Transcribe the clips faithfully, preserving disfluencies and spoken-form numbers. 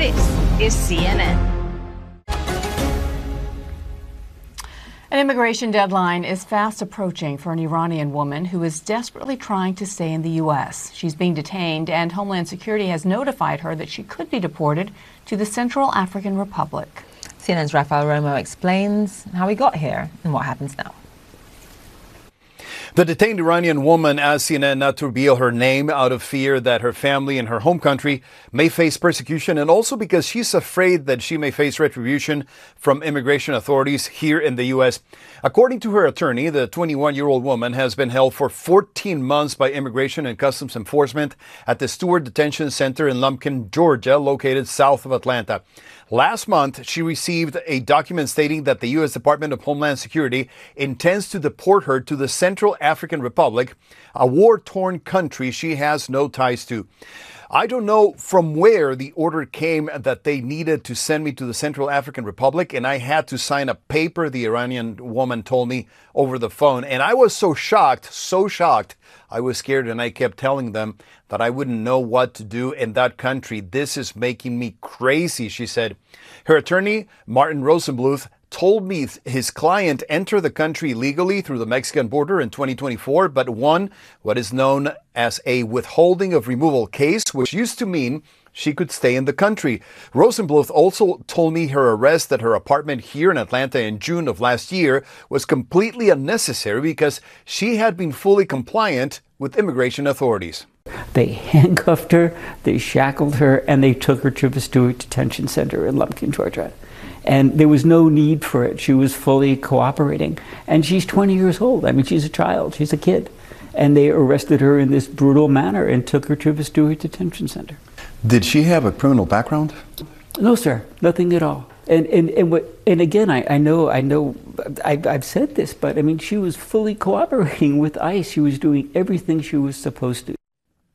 This is C N N. An immigration deadline is fast approaching for an Iranian woman who is desperately trying to stay in the U S. She's being detained, and Homeland Security has notified her that she could be deported to the Central African Republic. C N N's Rafael Romo explains how we got here and what happens now. The detained Iranian woman asked C N N not to reveal her name out of fear that her family in her home country may face persecution, and also because she's afraid that she may face retribution from immigration authorities here in the U S. According to her attorney, the twenty-one-year-old woman has been held for fourteen months by Immigration and Customs Enforcement at the Stewart Detention Center in Lumpkin, Georgia, located south of Atlanta. Last month, she received a document stating that the U S Department of Homeland Security intends to deport her to the Central African Republic, a war-torn country she has no ties to. I don't know from where the order came that they needed to send me to the Central African Republic, and I had to sign a paper, the Iranian woman told me over the phone. And I was so shocked, so shocked, I was scared, and I kept telling them that I wouldn't know what to do in that country. This is making me crazy, she said. Her attorney, Martin Rosenbluth, told me his client entered the country legally through the Mexican border in twenty twenty-four, but won what is known as a withholding of removal case, which used to mean she could stay in the country. Rosenbluth also told me her arrest at her apartment here in Atlanta in June of last year was completely unnecessary because she had been fully compliant with immigration authorities. They handcuffed her, they shackled her, and they took her to the Stewart Detention Center in Lumpkin, Georgia. And there was no need for it. She was fully cooperating. And she's twenty years old. I mean, she's a child. She's a kid. And they arrested her in this brutal manner and took her to the Stewart Detention Center. Did she have a criminal background? No, sir. Nothing at all. And and and, what, and again, I, I know, I know, I, I've said this, but I mean, she was fully cooperating with ICE. She was doing everything she was supposed to.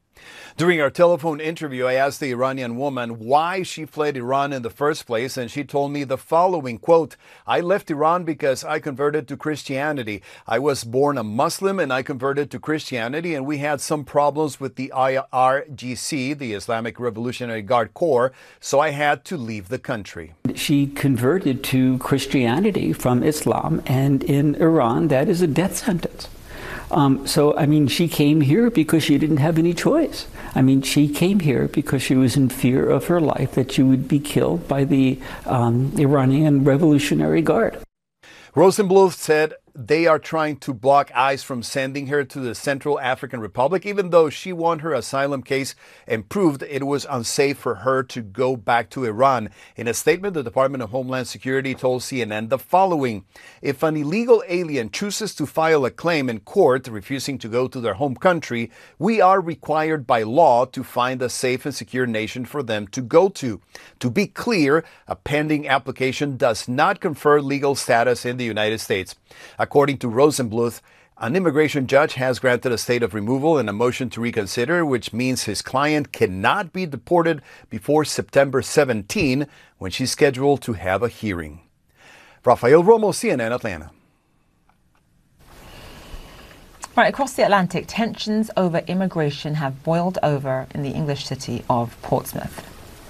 During our telephone interview, I asked the Iranian woman why she fled Iran in the first place, and she told me the following, quote, "I left Iran because I converted to Christianity. I was born a Muslim and I converted to Christianity, and we had some problems with the I R G C, the Islamic Revolutionary Guard Corps, so I had to leave the country." She converted to Christianity from Islam, and in Iran, that is a death sentence. Um, so, I mean, she came here because she didn't have any choice. I mean, she came here because she was in fear of her life, that she would be killed by the um, Iranian Revolutionary Guard. Rosenbluth said they are trying to block ICE from sending her to the Central African Republic, even though she won her asylum case and proved it was unsafe for her to go back to Iran. In a statement, the Department of Homeland Security told C N N the following: "If an illegal alien chooses to file a claim in court refusing to go to their home country, we are required by law to find a safe and secure nation for them to go to. To be clear, a pending application does not confer legal status in the United States." According to Rosenbluth, an immigration judge has granted a state of removal and a motion to reconsider, which means his client cannot be deported before September seventeenth, when she's scheduled to have a hearing. Rafael Romo, C N N, Atlanta. Right, across the Atlantic, tensions over immigration have boiled over in the English city of Portsmouth.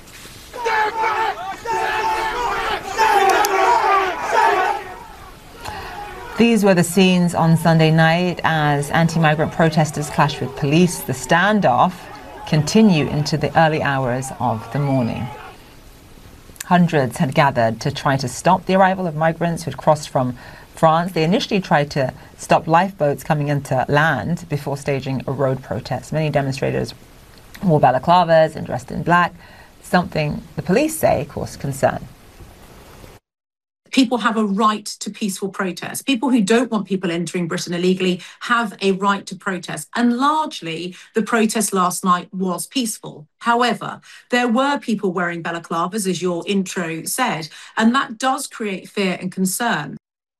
These were the scenes on Sunday night as anti-migrant protesters clashed with police. The standoff continued into the early hours of the morning. Hundreds had gathered to try to stop the arrival of migrants who had crossed from France. They initially tried to stop lifeboats coming into land before staging a road protest. Many demonstrators wore balaclavas and dressed in black, something the police say caused concern. People have a right to peaceful protest. People who don't want people entering Britain illegally have a right to protest. And largely, the protest last night was peaceful. However, there were people wearing balaclavas, as your intro said, and that does create fear and concern.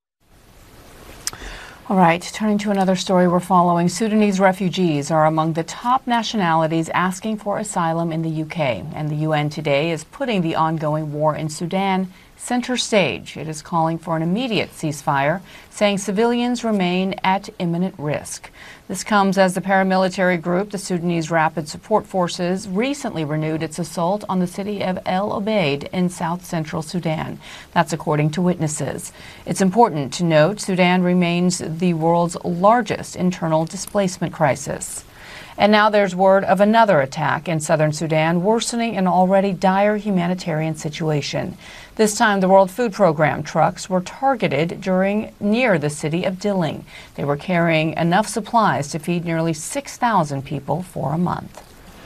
All right, turning to another story we're following, Sudanese refugees are among the top nationalities asking for asylum in the U K, and the U N today is putting the ongoing war in Sudan Center Stage. It is calling for an immediate ceasefire, saying civilians remain at imminent risk. This comes as the paramilitary group, the Sudanese Rapid Support Forces, recently renewed its assault on the city of El Obeid in south-central Sudan. That's according to witnesses. It's important to note Sudan remains the world's largest internal displacement crisis. And now there's word of another attack in southern Sudan, worsening an already dire humanitarian situation. This time, the World Food Program trucks were targeted during near the city of Dilling. They were carrying enough supplies to feed nearly six thousand people for a month.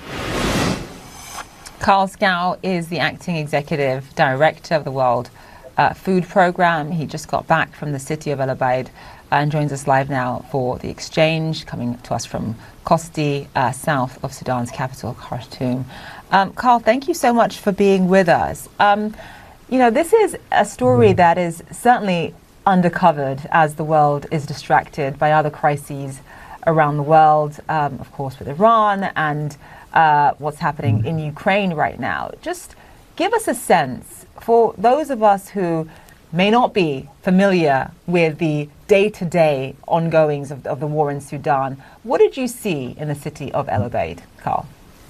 Carl Scow is the acting executive director of the World uh, Food Program. He just got back from the city of El Obeid and joins us live now for the exchange, coming to us from Kosti, uh, south of Sudan's capital, Khartoum. Um, Carl, thank you so much for being with us. Um, you know, this is a story that is certainly undercovered as the world is distracted by other crises around the world, um, of course, with Iran and uh, what's happening in Ukraine right now. Just give us a sense for those of us who may not be familiar with the day-to-day ongoings of, of the war in Sudan. What did you see in the city of El Obeid, Carl?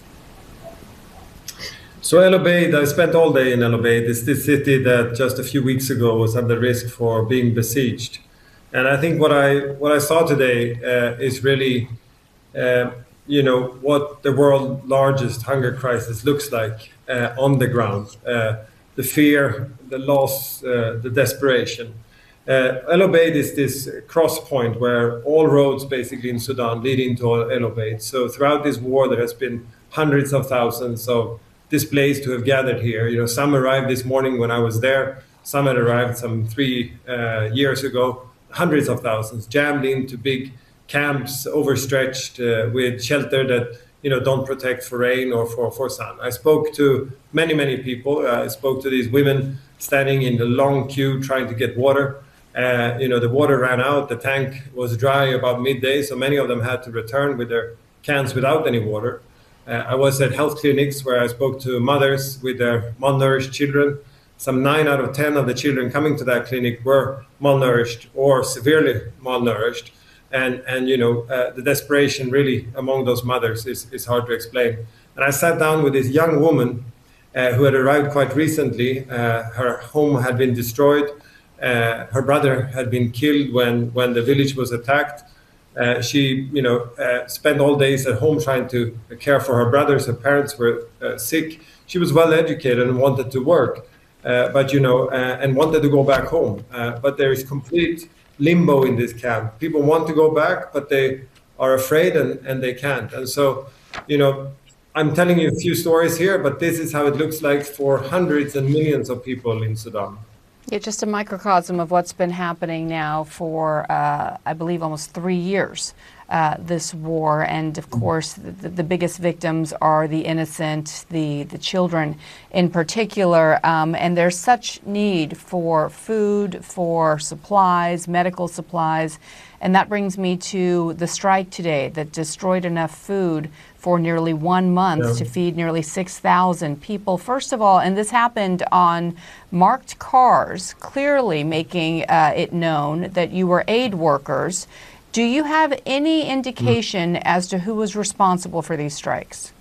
So El Obeid, I spent all day in El Obeid. It's this city that just a few weeks ago was under risk for being besieged. And I think what I what I saw today uh, is really, uh, you know, what the world's largest hunger crisis looks like uh, on the ground. Uh, the fear, the loss, uh, the desperation. Uh, El Obeid is this cross point where all roads basically in Sudan lead into El Obeid. So throughout this war, there has been hundreds of thousands of displaced who have gathered here. You know, some arrived this morning when I was there. Some had arrived some three uh, years ago. Hundreds of thousands jammed into big camps, overstretched uh, with shelter that you know don't protect for rain or for, for sun. I spoke to many, many people. Uh, I spoke to these women standing in the long queue trying to get water. Uh, you know, the water ran out, the tank was dry about midday, so many of them had to return with their cans without any water. Uh, I was at health clinics where I spoke to mothers with their malnourished children. Some nine out of ten of the children coming to that clinic were malnourished or severely malnourished. And, and you know, uh, the desperation really among those mothers is, is hard to explain. And I sat down with this young woman uh, who had arrived quite recently. Uh, her home had been destroyed. Uh, her brother had been killed when, when the village was attacked. Uh, she, you know, uh, spent all days at home trying to care for her brothers. Her parents were uh, sick. She was well educated and wanted to work, uh, but you know, uh, and wanted to go back home. Uh, but there is complete limbo in this camp. People want to go back, but they are afraid and, and they can't. And so, you know, I'm telling you a few stories here, but this is how it looks like for hundreds and millions of people in Sudan. Yeah, just a microcosm of what's been happening now for, uh, I believe, almost three years, uh, this war. And of course, the, the biggest victims are the innocent, the, the children in particular. Um, and there's such need for food, for supplies, medical supplies. And that brings me to the strike today that destroyed enough food for nearly one month yeah. to feed nearly six thousand people. First of all, and this happened on marked cars, clearly making uh, it known that you were aid workers. Do you have any indication mm. as to who was responsible for these strikes?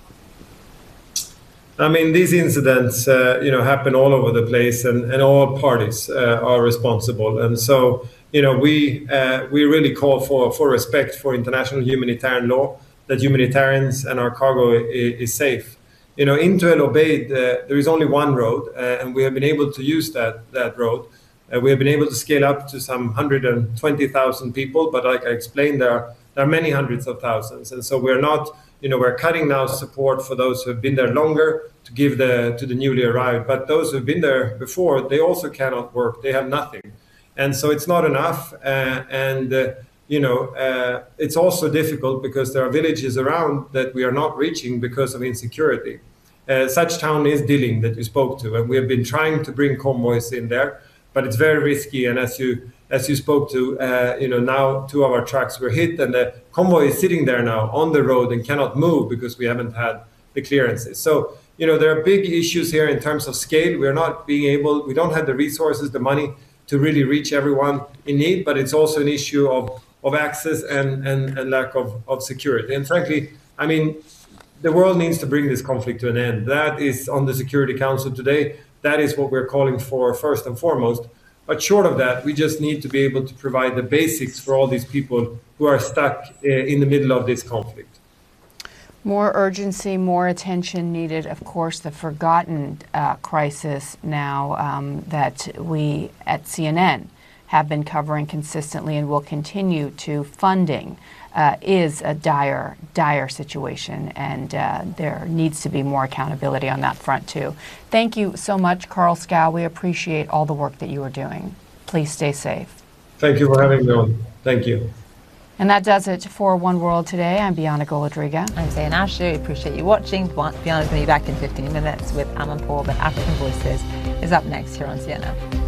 I mean, these incidents, uh, you know, happen all over the place, and, and all parties uh, are responsible. And so, you know, we uh, we really call for, for respect for international humanitarian law, that humanitarians and our cargo is, is safe. You know, into El Obeid, uh, there is only one road, uh, and we have been able to use that, that road. Uh, we have been able to scale up to some one hundred twenty thousand people, but like I explained, there are, there are many hundreds of thousands. And so we're not, you know, we're cutting now support for those who have been there longer to give the, to the newly arrived. But those who have been there before, they also cannot work. They have nothing. And so it's not enough. Uh, and, uh, you know, uh, it's also difficult because there are villages around that we are not reaching because of insecurity. Uh, such town is Dilling that you spoke to, and we have been trying to bring convoys in there, but it's very risky. And as you as you spoke to, uh, you know, now two of our trucks were hit, and the convoy is sitting there now on the road and cannot move because we haven't had the clearances. So, you know, there are big issues here in terms of scale. We're not being able, we don't have the resources, the money to really reach everyone in need, but it's also an issue of, of access and, and, and lack of, of security. And frankly, I mean, the world needs to bring this conflict to an end. That is on the Security Council today. That is what we're calling for first and foremost. But short of that, we just need to be able to provide the basics for all these people who are stuck uh, in the middle of this conflict. More urgency, more attention needed. Of course, the forgotten uh, crisis now um, that we at C N N have been covering consistently and will continue to funding uh, is a dire, dire situation, and uh, there needs to be more accountability on that front too. Thank you so much, Carl Schou. We appreciate all the work that you are doing. Please stay safe. Thank you for having me on. Thank you. And that does it for One World Today. I'm Bianca Golodriga. I'm Zain Asher. Appreciate you watching. Bianca's going to be back in fifteen minutes with Amanpour, but African Voices is up next here on C N N.